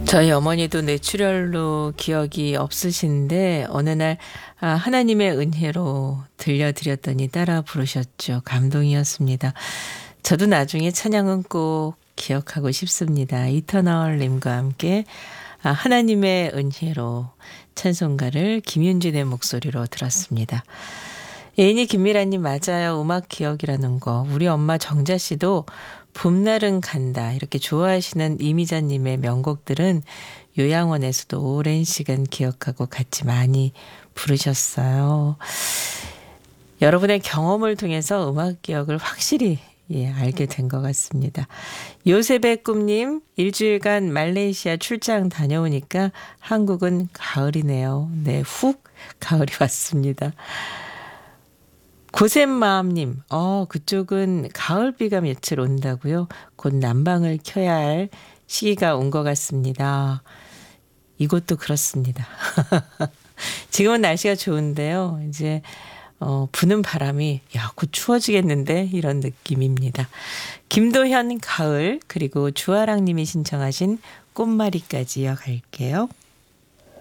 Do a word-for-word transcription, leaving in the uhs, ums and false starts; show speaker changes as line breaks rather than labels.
저희 어머니도 뇌출혈로 기억이 없으신데 어느 날 아, 하나님의 은혜로 들려드렸더니 따라 부르셨죠. 감동이었습니다. 저도 나중에 찬양은 꼭 기억하고 싶습니다. 이터널님과 함께 아, 하나님의 은혜로 찬송가를 김윤진의 목소리로 들었습니다. 애인이 김미라님 맞아요. 음악 기억이라는 거. 우리 엄마 정자 씨도 봄날은 간다 이렇게 좋아하시는 이미자님의 명곡들은 요양원에서도 오랜 시간 기억하고 같이 많이 부르셨어요. 여러분의 경험을 통해서 음악 기억을 확실히 예, 알게 된 것 같습니다. 요셉의 꿈님, 일주일간 말레이시아 출장 다녀오니까 한국은 가을이네요. 네, 훅 가을이 왔습니다. 고샘마음님, 어, 그쪽은 가을비가 며칠 온다고요? 곧 난방을 켜야 할 시기가 온 것 같습니다. 이곳도 그렇습니다. 지금은 날씨가 좋은데요. 이제 어, 부는 바람이 야, 곧 추워지겠는데 이런 느낌입니다. 김도현 가을 그리고 주아랑님이 신청하신 꽃말이까지 이어갈게요.